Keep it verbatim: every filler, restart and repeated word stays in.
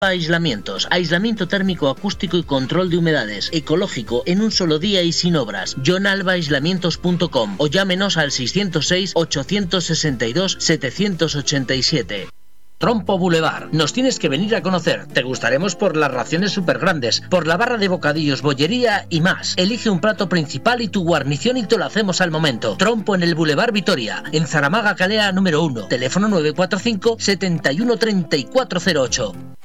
Aislamientos, aislamiento térmico acústico y control de humedades, ecológico, en un solo día y sin obras. john alba aislamientos punto com o llámenos al seiscientos seis, ochocientos sesenta y dos, setecientos ochenta y siete. Trompo Boulevard. Nos tienes que venir a conocer. Te gustaremos por las raciones súper grandes, por la barra de bocadillos, bollería y más. Elige un plato principal y tu guarnición y te lo hacemos al momento. Trompo en el Boulevard Vitoria, en Zaramaga Calea número uno. Teléfono nueve cuatro cinco, setenta y uno, treinta y cuatro cero ocho.